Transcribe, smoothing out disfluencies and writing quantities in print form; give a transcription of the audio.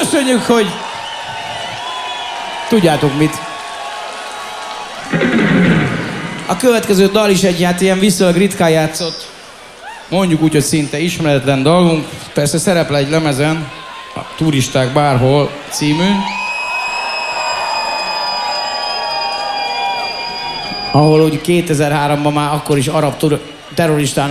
köszönjük, hogy tudjátok mit. A következő dal is egy hát ilyen viszonylag ritkán játszott, mondjuk úgy, hogy szinte ismeretlen dalunk. Persze szerepel egy lemezen, a Turisták bárhol című, ahol úgy 2003-ban már akkor is arab terroristának